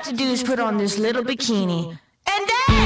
have to do is put on this little bikini. And